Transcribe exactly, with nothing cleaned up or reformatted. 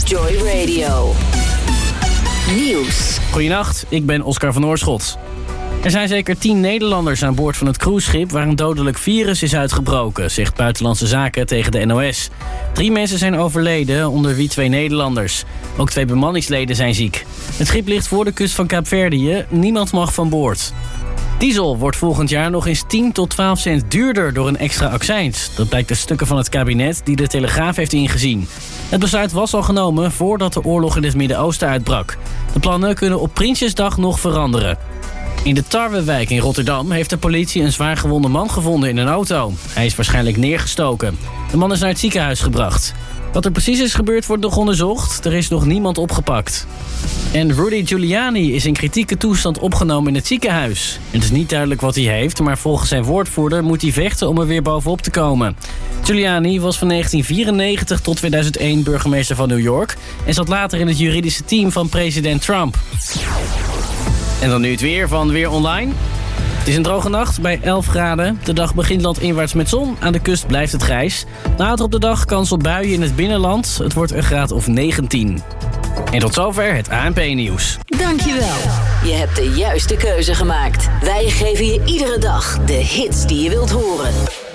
Joy Radio. Nieuws. Goedenacht, ik ben Oscar van Oorschot. Er zijn zeker tien Nederlanders aan boord van het cruiseschip waar een dodelijk virus is uitgebroken, zegt Buitenlandse Zaken tegen de N O S. Drie mensen zijn overleden, onder wie twee Nederlanders. Ook twee bemanningsleden zijn ziek. Het schip ligt voor de kust van Kaapverdië. Niemand mag van boord. Diesel wordt volgend jaar nog eens tien tot twaalf cent duurder door een extra accijns. Dat blijkt uit stukken van het kabinet die de Telegraaf heeft ingezien. Het besluit was al genomen voordat de oorlog in het Midden-Oosten uitbrak. De plannen kunnen op Prinsjesdag nog veranderen. In de Tarwewijk in Rotterdam heeft de politie een zwaargewonde man gevonden in een auto. Hij is waarschijnlijk neergestoken. De man is naar het ziekenhuis gebracht. Wat er precies is gebeurd wordt nog onderzocht. Er is nog niemand opgepakt. En Rudy Giuliani is in kritieke toestand opgenomen in het ziekenhuis. Het is niet duidelijk wat hij heeft, maar volgens zijn woordvoerder moet hij vechten om er weer bovenop te komen. Giuliani was van negentien vierennegentig tot tweeduizend één burgemeester van New York en zat later in het juridische team van president Trump. En dan nu het weer van Weer Online. Het is een droge nacht bij elf graden. De dag begint landinwaarts met zon. Aan de kust blijft het grijs. Later op de dag kans op buien in het binnenland. Het wordt een graad of negentien. En tot zover het A N P-nieuws. Dankjewel. Je hebt de juiste keuze gemaakt. Wij geven je iedere dag de hits die je wilt horen.